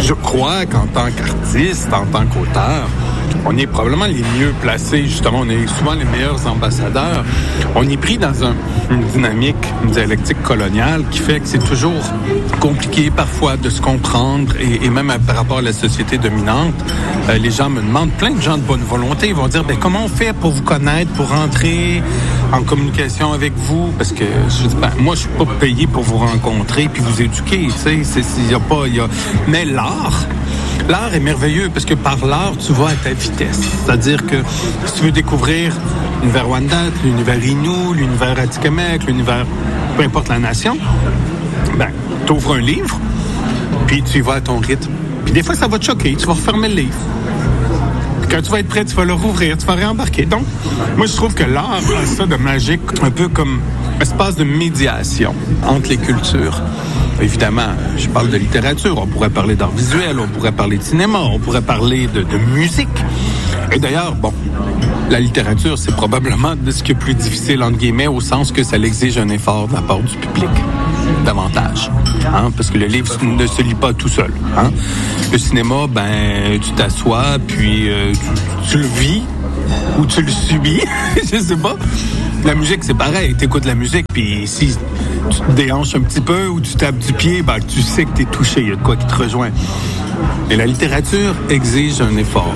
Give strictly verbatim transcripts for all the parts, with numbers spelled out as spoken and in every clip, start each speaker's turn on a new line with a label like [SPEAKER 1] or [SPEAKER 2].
[SPEAKER 1] je crois qu'en tant qu'artiste, en tant qu'auteur, on est probablement les mieux placés, justement, on est souvent les meilleurs ambassadeurs. On est pris dans un, une dynamique, une dialectique coloniale qui fait que c'est toujours compliqué parfois de se comprendre et, et même par rapport à la société dominante. Euh, les gens me demandent, plein de gens de bonne volonté, ils vont dire, ben comment on fait pour vous connaître, pour rentrer en communication avec vous? Parce que je dis, ben, moi, je suis pas payé pour vous rencontrer puis vous éduquer, tu sais, c'est, c'est, y a pas, y a... Mais l'art, L'art est merveilleux parce que par l'art, tu vas à ta vitesse. C'est-à-dire que si tu veux découvrir l'univers Wendat, l'univers Innu, l'univers Atikamekw, l'univers, peu importe la nation, ben, tu ouvres un livre, puis tu y vas à ton rythme. Puis des fois, ça va te choquer, tu vas refermer le livre. Puis quand tu vas être prêt, tu vas le rouvrir, tu vas réembarquer. Donc, moi, je trouve que l'art a ça de magique, un peu comme un espace de médiation entre les cultures. Évidemment, je parle de littérature, on pourrait parler d'art visuel, on pourrait parler de cinéma, on pourrait parler de, de musique. Et d'ailleurs, bon, la littérature, c'est probablement de ce qui est plus difficile, entre guillemets, au sens que ça exige un effort de la part du public, davantage. Hein? Parce que le livre ne se lit pas tout seul. Hein? Le cinéma, ben, tu t'assois, puis euh, tu, tu le vis, ou tu le subis, je sais pas. La musique, c'est pareil. T'écoutes la musique, puis si tu te déhanches un petit peu ou tu tapes du pied, ben, tu sais que t'es touché. Il y a de quoi qui te rejoint. Mais la littérature exige un effort.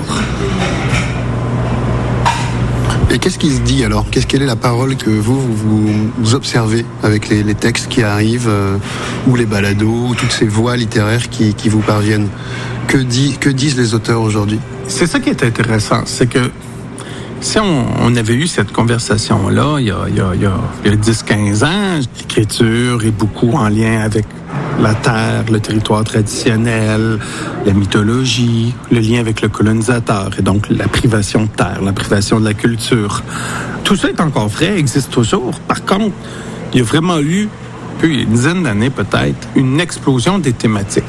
[SPEAKER 2] Et qu'est-ce qui se dit alors? Qu'est-ce, quelle est la parole que vous, vous, vous observez avec les, les textes qui arrivent, euh, ou les balados, ou toutes ces voix littéraires qui, qui vous parviennent? Que, dit, que disent les auteurs aujourd'hui?
[SPEAKER 1] C'est ça qui est intéressant, c'est que si on, on avait eu cette conversation-là il y a, il y a, il y a, il y a dix quinze ans, l'écriture est beaucoup en lien avec la terre, le territoire traditionnel, la mythologie, le lien avec le colonisateur et donc la privation de terre, la privation de la culture. Tout ça est encore vrai, existe toujours. Par contre, il y a vraiment eu, depuis une dizaine d'années peut-être, une explosion des thématiques.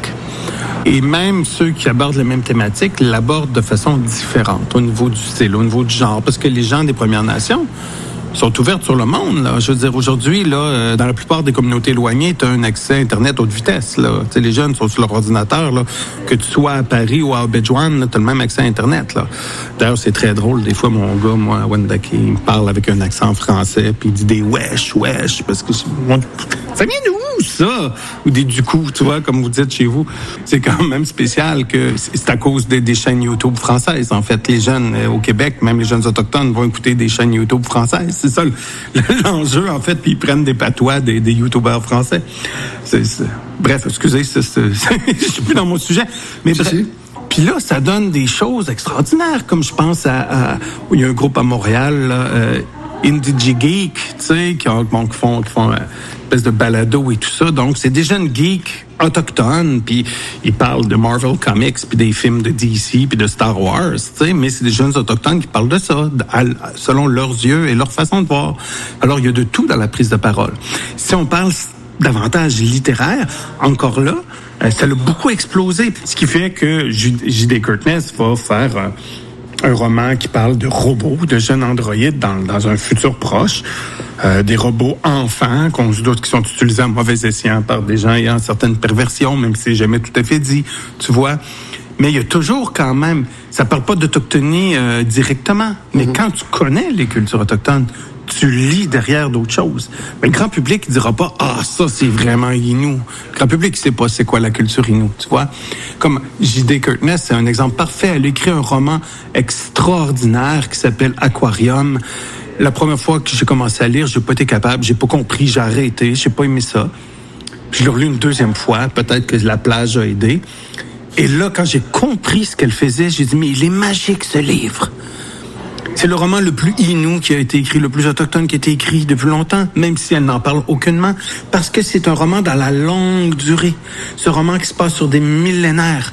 [SPEAKER 1] Et même ceux qui abordent les mêmes thématiques l'abordent de façon différente au niveau du style, au niveau du genre. Parce que les gens des Premières Nations sont ouverts sur le monde. Là. Je veux dire, aujourd'hui, là, dans la plupart des communautés éloignées, tu as un accès à Internet haute vitesse. Là. Tu sais, les jeunes sont sur leur ordinateur. Là. Que tu sois à Paris ou à Abidjan, tu as le même accès à Internet. Là. D'ailleurs, c'est très drôle. Des fois, mon gars, moi, à Wendake, il me parle avec un accent français, puis il dit des wesh, wesh, parce que ça vient d'où, ça? Ou des du coup, tu vois, comme vous dites chez vous. C'est quand même spécial que c'est à cause des, des chaînes YouTube françaises. En fait, les jeunes euh, au Québec, même les jeunes autochtones, vont écouter des chaînes YouTube françaises. C'est ça l'enjeu, en fait, puis ils prennent des patois des, des YouTubeurs français. C'est, c'est... Bref, excusez, c'est, c'est... je suis plus dans mon sujet. Mais bref. Puis là, ça donne des choses extraordinaires, comme je pense à... à... Il y a un groupe à Montréal, là, euh, Indie Geek, tu sais, qui, bon, qui font, qui font euh, une espèce de balado et tout ça. Donc, c'est des jeunes geeks autochtones, puis ils parlent de Marvel Comics, puis des films de D C, puis de Star Wars, tu sais, mais c'est des jeunes autochtones qui parlent de ça, à, selon leurs yeux et leur façon de voir. Alors, il y a de tout dans la prise de parole. Si on parle davantage littéraire, encore là, euh, ça a beaucoup explosé. Ce qui fait que J D Kurtness va faire... Euh, un roman qui parle de robots, de jeunes androïdes dans, dans un futur proche, euh, des robots enfants qu'on se doute qui sont utilisés à mauvais escient par des gens ayant certaines perversions, même si c'est jamais tout à fait dit, tu vois. Mais il y a toujours quand même, ça parle pas d'autochtonie euh, directement, mais mm-hmm. quand tu connais les cultures autochtones, tu lis derrière d'autres choses. Mais le grand public ne dira pas « Ah, ça, c'est vraiment Innu ». Le grand public ne sait pas c'est quoi la culture Innu, tu vois. Comme J D Kurtness, c'est un exemple parfait. Elle a écrit un roman extraordinaire qui s'appelle « Aquarium ». La première fois que j'ai commencé à lire, j'ai pas été capable, j'ai pas compris, j'ai arrêté, j'ai pas aimé ça. Je l'ai relu une deuxième fois, peut-être que la plage a aidé. Et là, quand j'ai compris ce qu'elle faisait, j'ai dit « Mais il est magique, ce livre ». C'est le roman le plus Innu qui a été écrit, le plus autochtone qui a été écrit depuis longtemps, même si elle n'en parle aucunement, parce que c'est un roman dans la longue durée. Ce roman qui se passe sur des millénaires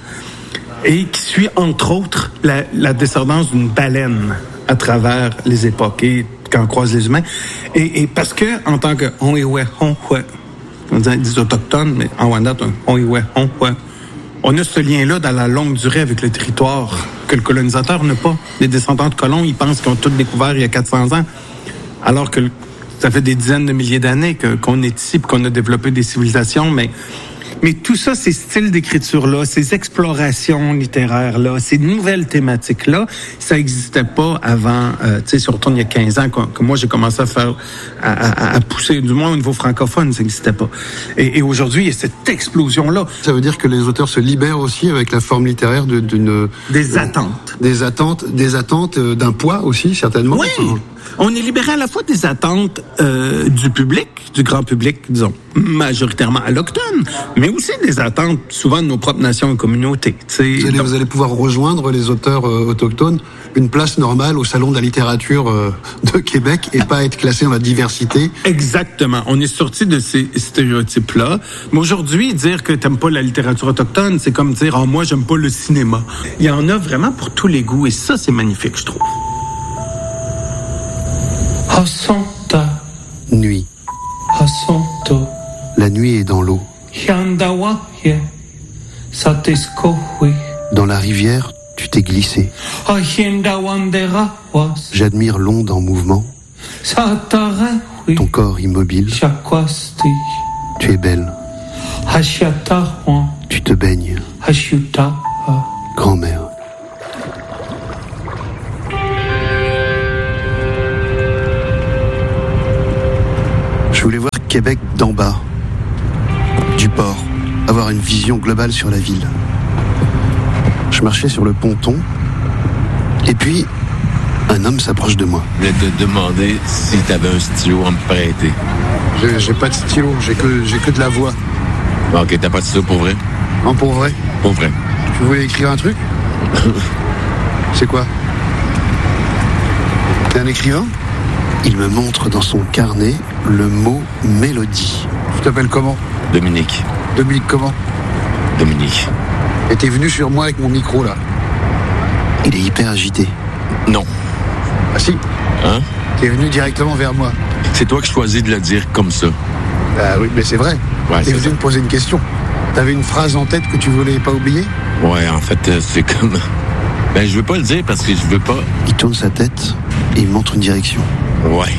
[SPEAKER 1] et qui suit, entre autres, la, la descendance d'une baleine à travers les époques et quand on croise les humains. Et, et parce que, en tant que On'iwe, On'we, on dit des autochtones, mais en Wendat, On'iwe, On'we, on a ce lien-là dans la longue durée avec le territoire que le colonisateur n'a pas. Les descendants de colons, ils pensent qu'ils ont tout découvert il y a quatre cents ans, alors que ça fait des dizaines de milliers d'années que, qu'on est ici et qu'on a développé des civilisations, mais Mais tout ça, ces styles d'écriture-là, ces explorations littéraires-là, ces nouvelles thématiques-là, ça n'existait pas avant, euh, tu sais, surtout il y a quinze ans, que, que moi j'ai commencé à faire, à, à, à pousser, du moins au niveau francophone, ça n'existait pas. Et, et aujourd'hui, il y a cette explosion-là.
[SPEAKER 2] Ça veut dire que les auteurs se libèrent aussi avec la forme littéraire de, d'une...
[SPEAKER 1] Des attentes.
[SPEAKER 2] Des attentes, des attentes d'un poids aussi, certainement.
[SPEAKER 1] Oui! On est libéré à la fois des attentes euh, du public, du grand public, disons, majoritairement alloctone, mais aussi des attentes souvent de nos propres nations et communautés.
[SPEAKER 2] Vous allez, Donc, vous allez pouvoir rejoindre les auteurs euh, autochtones, une place normale au Salon de la littérature euh, de Québec et pas être classé dans la diversité.
[SPEAKER 1] Exactement. On est sorti de ces stéréotypes-là. Mais aujourd'hui, dire que t'aimes pas la littérature autochtone, c'est comme dire « Oh, moi, j'aime pas le cinéma ». Il y en a vraiment pour tous les goûts et ça, c'est magnifique, je trouve.
[SPEAKER 3] Hasanta.
[SPEAKER 2] Nuit.
[SPEAKER 3] Hasanto.
[SPEAKER 2] La nuit est dans l'eau.
[SPEAKER 3] Yandawaye. Sateskohui.
[SPEAKER 2] Dans la rivière, tu t'es glissé.
[SPEAKER 3] Ahiendawanderawas.
[SPEAKER 2] J'admire l'onde en mouvement.
[SPEAKER 3] Satarahui.
[SPEAKER 2] Ton corps immobile.
[SPEAKER 3] Shakwasti.
[SPEAKER 2] Tu es belle.
[SPEAKER 3] Hashiatahuan.
[SPEAKER 2] Tu te baignes.
[SPEAKER 3] Hashuta.
[SPEAKER 2] Grand-mère. Je voulais voir Québec d'en bas, du port, avoir une vision globale sur la ville. Je marchais sur le ponton, et puis un homme s'approche de moi.
[SPEAKER 4] Je voulais te demander si tu avais un stylo à me prêter.
[SPEAKER 2] J'ai, j'ai pas de stylo, j'ai que, j'ai que de la voix.
[SPEAKER 4] Ok, t'as pas de stylo pour vrai?
[SPEAKER 2] Non, pour vrai.
[SPEAKER 4] Pour vrai.
[SPEAKER 2] Tu voulais écrire un truc? C'est quoi? T'es un écrivain? Il me montre dans son carnet le mot mélodie. Tu t'appelles comment?
[SPEAKER 4] Dominique.
[SPEAKER 2] Dominique comment?
[SPEAKER 4] Dominique.
[SPEAKER 2] Et t'es venu sur moi avec mon micro là. Il est hyper agité.
[SPEAKER 4] Non.
[SPEAKER 2] Ah si.
[SPEAKER 4] Hein?
[SPEAKER 2] T'es venu directement vers moi.
[SPEAKER 4] C'est toi qui choisis de le dire comme ça.
[SPEAKER 2] Ah oui, mais c'est vrai.
[SPEAKER 4] Ouais,
[SPEAKER 2] t'es
[SPEAKER 4] c'est
[SPEAKER 2] venu
[SPEAKER 4] ça.
[SPEAKER 2] me poser une question. T'avais une phrase en tête que tu voulais pas oublier?
[SPEAKER 4] Ouais, en fait, euh, c'est comme... Ben, je veux pas le dire parce que je veux pas...
[SPEAKER 2] Il tourne sa tête et il montre une direction.
[SPEAKER 4] Ouais.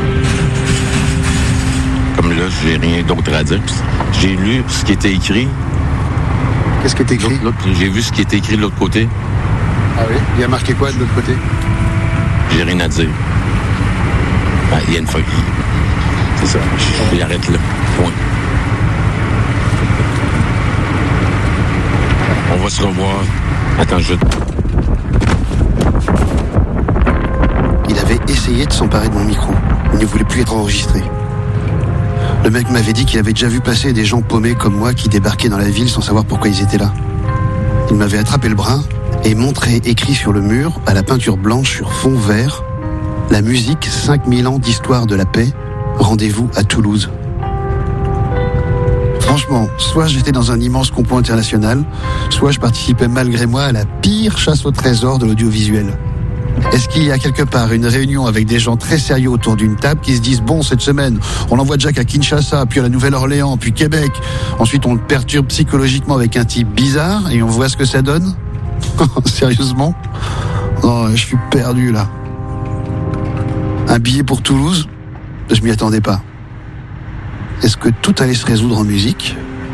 [SPEAKER 4] Comme là, j'ai rien d'autre à dire. J'ai lu ce qui était écrit.
[SPEAKER 2] Qu'est-ce qui est écrit?
[SPEAKER 4] L'autre, l'autre, j'ai vu ce qui était écrit de l'autre côté.
[SPEAKER 2] Ah oui? Il y a marqué quoi de l'autre côté?
[SPEAKER 4] J'ai rien à dire. Ben, il y a une feuille. C'est ça. J'arrête là. Point. On va se revoir. Attends, je...
[SPEAKER 2] Il avait essayé de s'emparer de mon micro. Il ne voulait plus être enregistré. Le mec m'avait dit qu'il avait déjà vu passer des gens paumés comme moi qui débarquaient dans la ville sans savoir pourquoi ils étaient là. Il m'avait attrapé le bras et montré écrit sur le mur, à la peinture blanche sur fond vert, la musique cinq mille ans d'histoire de la paix, rendez-vous à Toulouse. Franchement, soit j'étais dans un immense complot international, soit je participais malgré moi à la pire chasse au trésor de l'audiovisuel. Est-ce qu'il y a quelque part une réunion avec des gens très sérieux autour d'une table qui se disent « Bon, cette semaine, on envoie Jack à Kinshasa, puis à la Nouvelle-Orléans, puis Québec. Ensuite, on le perturbe psychologiquement avec un type bizarre et on voit ce que ça donne ?» Sérieusement? Oh, je suis perdu, là. Un billet pour Toulouse? Je m'y attendais pas. Est-ce que tout allait se résoudre en musique?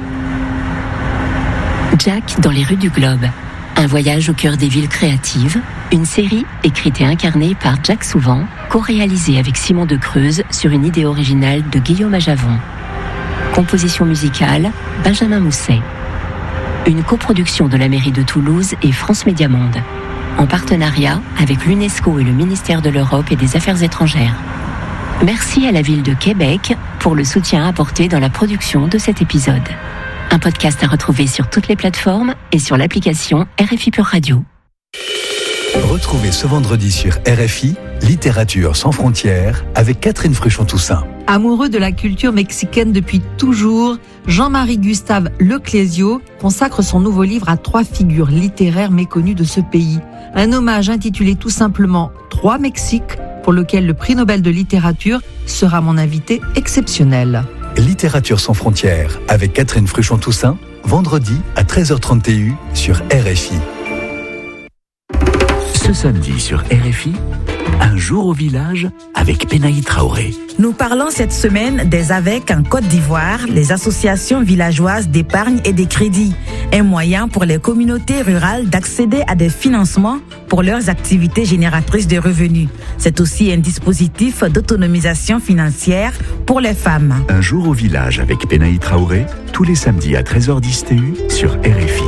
[SPEAKER 5] Jack dans les rues du Globe. Un voyage au cœur des villes créatives, une série écrite et incarnée par Jack Souvent, co-réalisée avec Simon de Creuse sur une idée originale de Guillaume Ajavon. Composition musicale, Benjamin Mousset. Une coproduction de la mairie de Toulouse et France Média Monde, en partenariat avec l'UNESCO et le ministère de l'Europe et des Affaires étrangères. Merci à la ville de Québec pour le soutien apporté dans la production de cet épisode. Un podcast à retrouver sur toutes les plateformes et sur l'application R F I Pure Radio.
[SPEAKER 6] Retrouvez ce vendredi sur R F I, Littérature sans frontières, avec Catherine Fruchon-Toussaint.
[SPEAKER 7] Amoureux de la culture mexicaine depuis toujours, Jean-Marie Gustave Leclésio consacre son nouveau livre à trois figures littéraires méconnues de ce pays. Un hommage intitulé tout simplement « Trois Mexiques » pour lequel le prix Nobel de littérature sera mon invité exceptionnel.
[SPEAKER 6] Littérature sans frontières, avec Catherine Fruchon-Toussaint, vendredi à treize heures trente sur R F I. Ce samedi sur R F I, Un jour au village avec Penaï Traoré.
[SPEAKER 8] Nous parlons cette semaine des A V E C en Côte d'Ivoire, les associations villageoises d'épargne et de crédit, un moyen pour les communautés rurales d'accéder à des financements pour leurs activités génératrices de revenus. C'est aussi un dispositif d'autonomisation financière pour les femmes.
[SPEAKER 6] Un jour au village avec Penaï Traoré, tous les samedis à treize heures dix T U sur R F I.